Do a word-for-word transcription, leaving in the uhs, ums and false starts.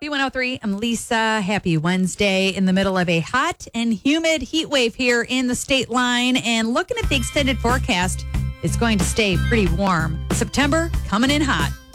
B one oh three, I'm Lisa. Happy Wednesday in the middle of a hot and humid heat wave here in the state line. And looking at the extended forecast, it's going to stay pretty warm. September coming in hot.